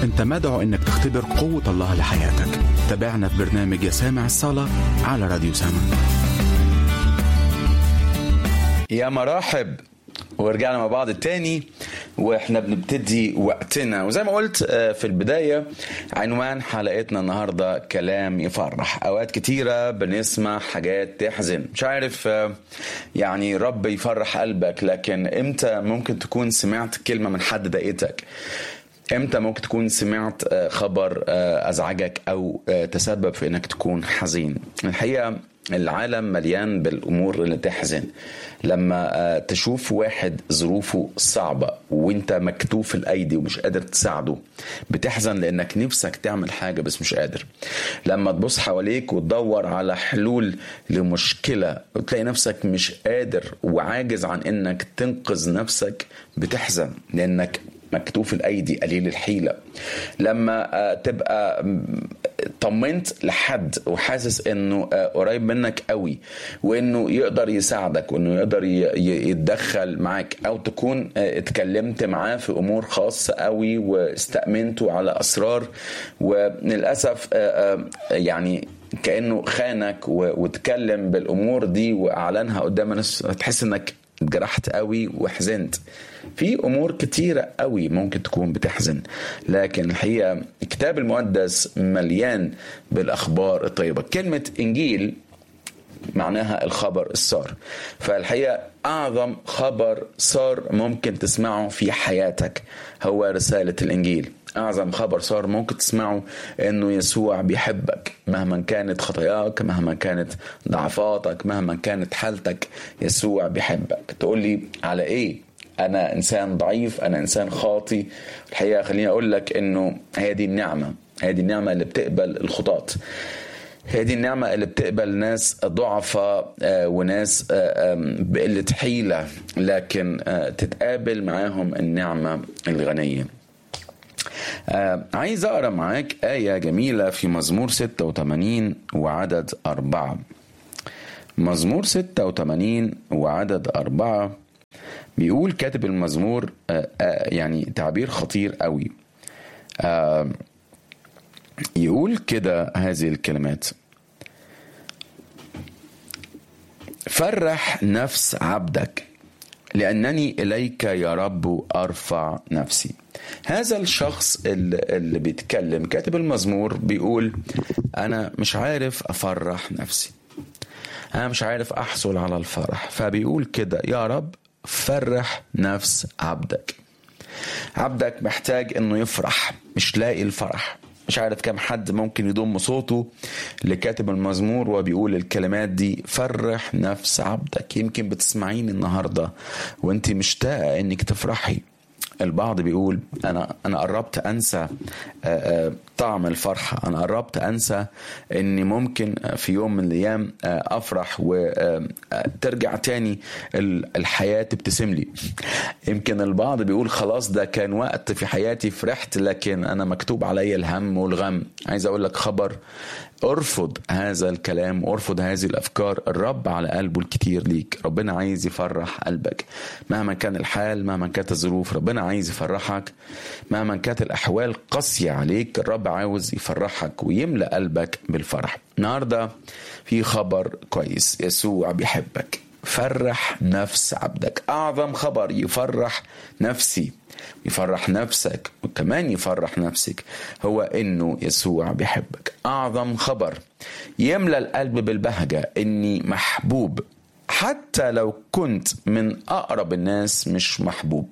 أنت مدعو أنك تختبر قوة الله لحياتك. تابعنا في برنامج يا سامع الصلاة على راديو سامع. يا مرحب، ورجعنا مع بعض التاني واحنا بنبتدي وقتنا. وزي ما قلت في البداية، عنوان حلقتنا النهاردة كلام يفرح. اوقات كتيرة بنسمع حاجات تحزن، مش عارف يعني رب يفرح قلبك، لكن امتى ممكن تكون سمعت كلمة من حد ضايقتك؟ امتى ممكن تكون سمعت خبر ازعجك او تسبب في انك تكون حزين؟ الحقيقة العالم مليان بالأمور اللي تحزن. لما تشوف واحد ظروفه صعبة وانت مكتوف الأيدي ومش قادر تساعده، بتحزن لأنك نفسك تعمل حاجة بس مش قادر. لما تبص حواليك وتدور على حلول لمشكلة وتلاقي نفسك مش قادر وعاجز عن انك تنقذ نفسك، بتحزن لأنك مكتوف الأيدي قليل الحيلة. لما تبقى طمنت لحد وحاسس انه قريب منك قوي وانه يقدر يساعدك وانه يقدر يتدخل معاك، او تكون اتكلمت معاه في امور خاصة قوي واستأمنته على اسرار، وللأسف يعني كأنه خانك وتكلم بالامور دي واعلنها قدام الناس، تحس انك اتجرحت قوي وحزنت. في امور كتيرة قوي ممكن تكون بتحزن، لكن الحقيقة الكتاب المقدس مليان بالاخبار الطيبة. كلمة انجيل معناها الخبر السار، فالحقيقة اعظم خبر سار ممكن تسمعه في حياتك هو رسالة الانجيل. أعظم خبر صار ممكن تسمعه إنه يسوع بيحبك مهما كانت خطاياك، مهما كانت ضعفاتك، مهما كانت حالتك. يسوع بيحبك. تقول لي على إيه؟ أنا إنسان ضعيف، أنا إنسان خاطي. الحقيقة خليني أقول لك إنه هذه النعمة، هذه النعمة اللي بتقبل الخطاة، هذه النعمة اللي بتقبل ناس ضعفاء وناس بقلة حيلة، لكن تتقابل معاهم النعمة الغنية. عايز أقرأ معاك آية جميلة في مزمور 86 وعدد 4. مزمور 86 وعدد 4 بيقول كاتب المزمور يعني تعبير خطير قوي. يقول كده هذه الكلمات: فرح نفس عبدك لأنني إليك يا رب أرفع نفسي. هذا الشخص اللي بيتكلم كاتب المزمور بيقول أنا مش عارف أفرح نفسي، أنا مش عارف أحصل على الفرح، فبيقول كده: يا رب فرح نفس عبدك. عبدك محتاج إنه يفرح، مش لاقي الفرح. مش عارف كم حد ممكن يضم صوته لكاتب المزمور وبيقول الكلمات دي: فرح نفس عبدك. يمكن بتسمعين النهاردة وانت مشتاقة انك تفرحي. البعض بيقول أنا قربت أنسى طعم الفرحة، أنا قربت أنسى أني ممكن في يوم من الأيام أفرح وترجع تاني الحياة تبتسم لي. يمكن البعض بيقول خلاص ده كان وقت في حياتي فرحت، لكن أنا مكتوب علي الهم والغم. عايز أقول لك خبر: ارفض هذا الكلام وارفض هذه الأفكار. الرب على قلبه الكتير ليك. ربنا عايز يفرح قلبك مهما كان الحال، مهما كانت الظروف. ربنا عايز يفرحك مهما كانت الأحوال قاسية عليك. الرب عاوز يفرحك ويملأ قلبك بالفرح. النهاردة في خبر كويس: يسوع بيحبك. فرح نفس عبدك. أعظم خبر يفرح نفسي، يفرح نفسك وكمان يفرح نفسك هو إنه يسوع بيحبك. أعظم خبر يملأ القلب بالبهجة إني محبوب حتى لو كنت من أقرب الناس مش محبوب.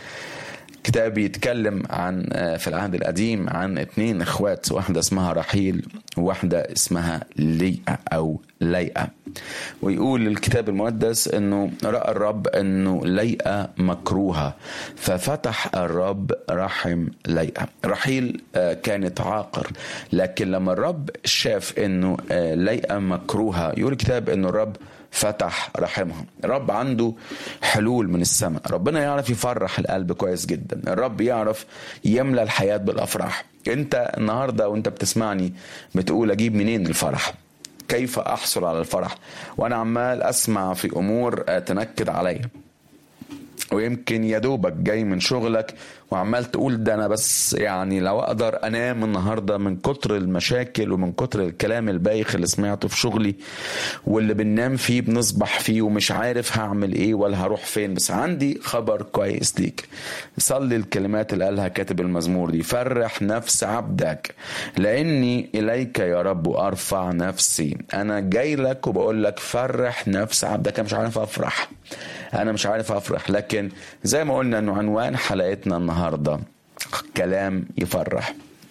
كتاب يتكلم عن في العهد القديم عن 2 اخوات، واحدة اسمها رحيل وواحدة اسمها ليئة أو ليئة. ويقول الكتاب المقدس انه رأى الرب انه ليئة مكروهة ففتح الرب رحم ليئة. رحيل كانت عاقر، لكن لما الرب شاف انه ليئة مكروهة، يقول الكتاب انه الرب فتح رحمها. الرب عنده حلول من السماء. ربنا يعرف يفرح القلب كويس جدا. الرب يعرف يملى الحياة بالأفراح. انت النهاردة وانت بتسمعني بتقول اجيب منين الفرح؟ كيف احصل على الفرح؟ وانا عمال اسمع في امور تنكد عليا، ويمكن يدوبك جاي من شغلك وعمال تقول ده انا بس يعني لو اقدر انام النهارده من كتر المشاكل ومن كتر الكلام البايخ اللي سمعته في شغلي واللي بننام فيه بنصبح فيه ومش عارف هعمل ايه ولا هروح فين. بس عندي خبر كويس ليك، صلي الكلمات اللي قالها كاتب المزمور دي: فرح نفس عبدك لاني اليك يا رب ارفع نفسي. انا جاي لك وبقول لك فرح نفس عبدك. انا مش عارف افرح، لكن زي ما قلنا انه عنوان حلقتنا النهارده كلام يفرح.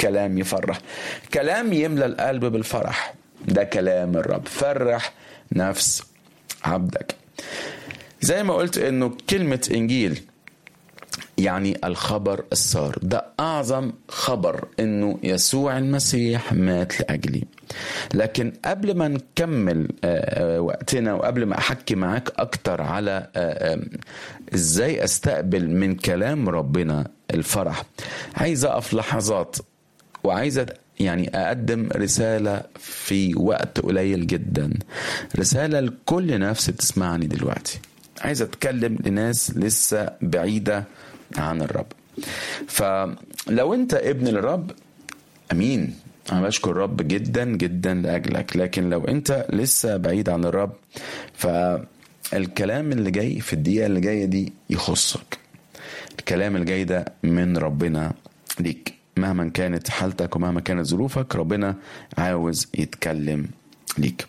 كلام يملى القلب بالفرح، ده كلام الرب. فرح نفس عبدك. زي ما قلت انه كلمة انجيل يعني الخبر السار، ده اعظم خبر انه يسوع المسيح مات لاجلي. لكن قبل ما نكمل وقتنا وقبل ما احكي معاك اكتر على ازاي استقبل من كلام ربنا الفرح، عايز اقف لحظات وعايز يعني اقدم رسالة في وقت قليل جدا، رسالة لكل نفس بتسمعني دلوقتي. عايز اتكلم لناس لسه بعيدة عن الرب. فلو انت ابن الرب امين، انا بشكر الرب جدا جدا لاجلك. لكن لو انت لسه بعيد عن الرب، فالكلام اللي جاي في الدقيقة اللي جاية دي يخصك. الكلام اللي جاي ده من ربنا ليك، مهما كانت حالتك ومهما كانت ظروفك ربنا عاوز يتكلم ليك.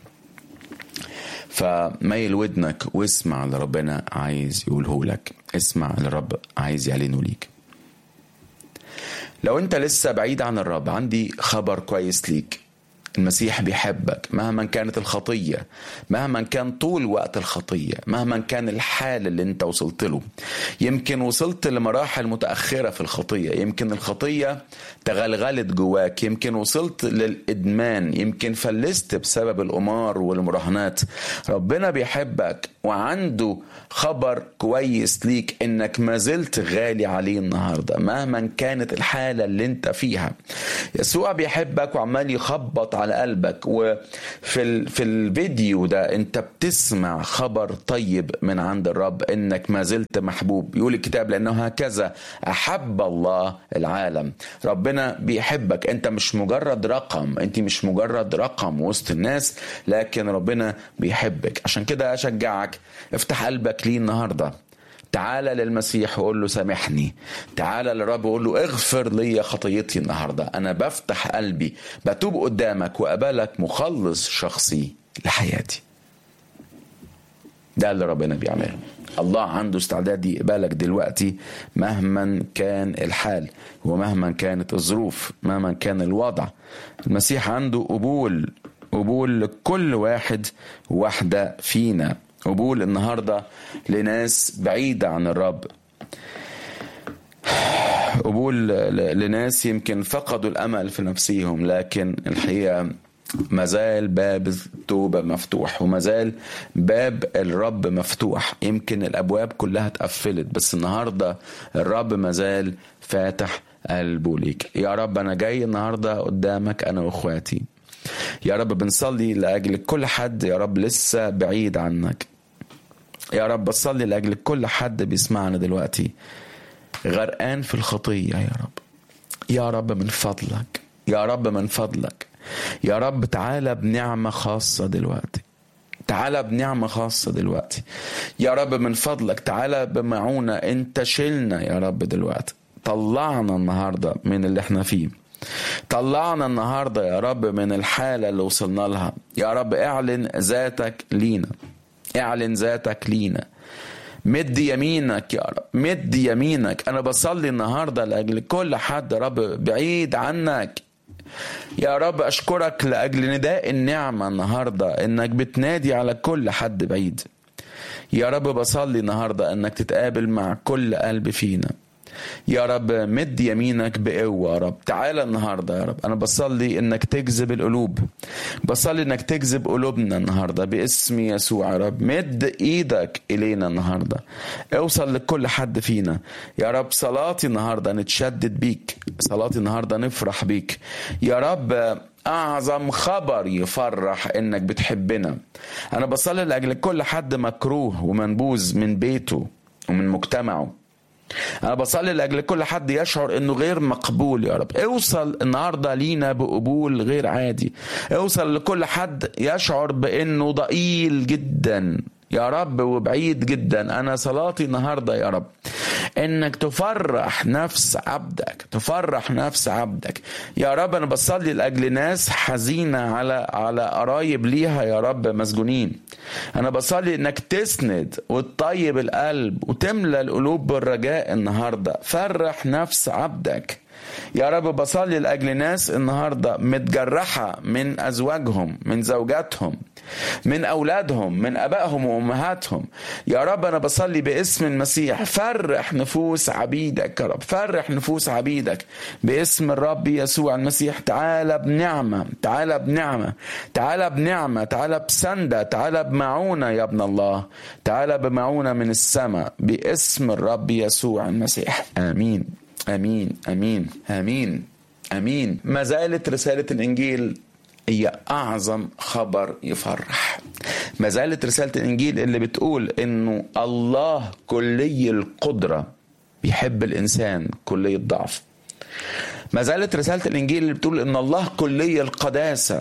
فميل ودنك واسمع اللي ربنا عايز يقوله لك، اسمع اللي الرب عايز يعلنه ليك. لو انت لسه بعيد عن الرب، عندي خبر كويس ليك: المسيح بيحبك مهما كانت الخطية، مهما كان طول وقت الخطية، مهما كان الحال اللي انت وصلت له. يمكن وصلت لمراحل متأخرة في الخطية، يمكن الخطية تغلغلت جواك، يمكن وصلت للإدمان، يمكن فلست بسبب القمار والمراهنات. ربنا بيحبك وعنده خبر كويس ليك انك ما زلت غالي عليه النهاردة مهما كانت الحالة اللي انت فيها. يسوع بيحبك وعمال يخبط على قلبك. وفي الفيديو ده انت بتسمع خبر طيب من عند الرب انك ما زلت محبوب. يقول الكتاب: لانه هكذا احب الله العالم. ربنا بيحبك، انت مش مجرد رقم، انت مش مجرد رقم وسط الناس، لكن ربنا بيحبك. عشان كده اشجعك، افتح قلبك ليه النهارده. تعالى للمسيح وقول له سامحني. تعالى للرب وقول له اغفر لي خطيتي النهارده. انا بفتح قلبي، بتوب قدامك وقبلك مخلص شخصي لحياتي. ده اللي ربنا بيعمله. الله عنده استعداد يقبلك دلوقتي مهما كان الحال ومهما كانت الظروف، مهما كان الوضع. المسيح عنده قبول لكل واحد واحدة فينا. قبول النهاردة لناس بعيدة عن الرب، قبول لناس يمكن فقدوا الأمل في نفسهم، لكن الحقيقة مازال باب التوبة مفتوح ومازال باب الرب مفتوح. يمكن الأبواب كلها اتقفلت، بس النهاردة الرب مازال فاتح قلبه ليك. يا رب أنا جاي النهاردة قدامك أنا وإخواتي. يا رب بنصلي لأجل كل حد يا رب لسه بعيد عنك. يا رب بصلي لأجل كل حد بيسمعنا دلوقتي غرقان في الخطية. يا رب، يا رب من فضلك، يا رب من فضلك، يا رب تعالى بنعمة خاصة دلوقتي. تعالى بنعمة خاصة دلوقتي يا رب من فضلك. تعالى بمعونة، انت شلنا يا رب دلوقتي. طلعنا النهاردة من اللي احنا فيه. طلعنا النهاردة يا رب من الحالة اللي وصلنا لها. يا رب اعلن ذاتك لينا، اعلن ذاتك لينا. مد يمينك يا رب، مد يمينك. انا بصلي النهاردة لأجل كل حد يا رب بعيد عنك. يا رب أشكرك لأجل نداء النعمة النهاردة إنك بتنادي على كل حد بعيد. يا رب بصلي النهاردة إنك تتقابل مع كل قلب فينا. يا رب مد يمينك بقوة يا رب. تعالى النهاردة يا رب. أنا بصلي إنك تجذب القلوب، بصلي إنك تجذب قلوبنا النهاردة باسم يسوع. يا رب مد إيدك إلينا النهاردة، اوصل لكل حد فينا يا رب. صلاتي النهاردة نتشدد بيك، صلاتي النهاردة نفرح بيك يا رب. أعظم خبر يفرح إنك بتحبنا. أنا بصلي لأجل كل حد مكروه ومنبوذ من بيته ومن مجتمعه. أنا بصلي لأجل كل حد يشعر إنه غير مقبول يا رب. اوصل النهاردة لينا بقبول غير عادي. اوصل لكل حد يشعر بإنه ضئيل جدا يا رب وبعيد جدا. أنا صلاتي النهاردة يا رب إنك تفرح نفس عبدك، تفرح نفس عبدك يا رب. أنا بصلي لأجل ناس حزينة على قرايب ليها يا رب مسجونين. أنا بصلي إنك تسند وتطيب القلب وتملى القلوب بالرجاء النهاردة. فرح نفس عبدك يا رب. بصلي لأجل ناس النهاردة متجرحة من أزواجهم، من زوجاتهم، من أولادهم، من أبائهم وأمهاتهم يا رب. أنا بصلي باسم المسيح، فرح نفوس عبيدك يا رب، فرح نفوس عبيدك باسم الرب يسوع المسيح. تعالى بنعمة، تعالى بنعمة، تعالى بنعمة، تعالى بسندة، تعالى بمعونة يا ابن الله، تعالى بمعونة من السماء باسم الرب يسوع المسيح. آمين آمين آمين آمين آمين. ما زالت رسالة الإنجيل هي أعظم خبر يفرح. ما زالت رسالة الإنجيل اللي بتقول إنه الله كلي القدرة بيحب الإنسان كلي الضعف. ما زالت رسالة الإنجيل اللي بتقول إن الله كلي القداسة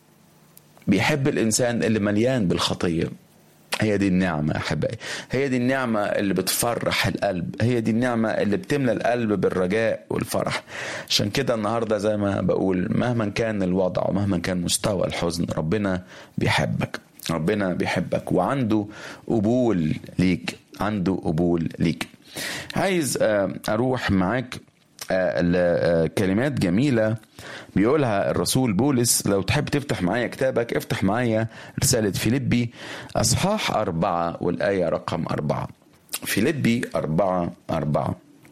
بيحب الإنسان اللي مليان بالخطية. هي دي النعمة يا أحبائي، هي دي النعمة اللي بتفرح القلب، هي دي النعمة اللي بتملى القلب بالرجاء والفرح. عشان كده النهاردة زي ما بقول، مهما كان الوضع ومهما كان مستوى الحزن، ربنا بيحبك، ربنا بيحبك وعنده قبول ليك، عنده قبول ليك. عايز أروح معاك لكلمات جميلة بيقولها الرسول بولس. لو تحب تفتح معايا كتابك، افتح معايا رسالة فيليبي أصحاح 4 والآية رقم 4. فيليبي 4:4.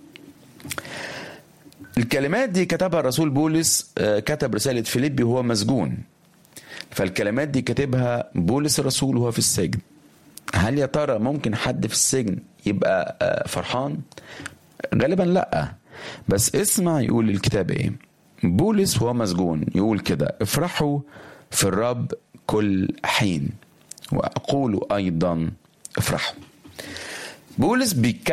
الكلمات دي كتبها الرسول بولس، كتب رسالة فيليبي وهو مسجون. فالكلمات دي كتبها بولس الرسول وهو في السجن. هل يا ترى ممكن حد في السجن يبقى فرحان؟ غالبا لأ. بس اسمع يقول الكتاب ايه. بولس وهو مسجون يقول كده: افرحوا في الرب كل حين، وأقول أيضا افرحوا. بولس بيتكلم